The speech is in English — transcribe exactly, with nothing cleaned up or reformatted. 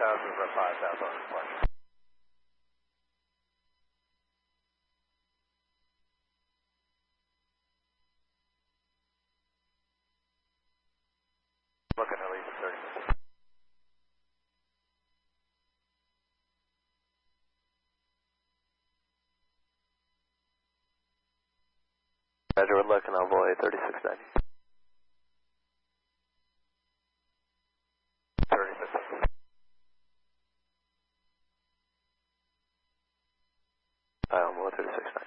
thousand for five thousand on flight. Looking to leave in thirty minutes. Roger, we're looking envoy thirty-six ninety. thirty-six ninety. Envoy thirty-six ninety.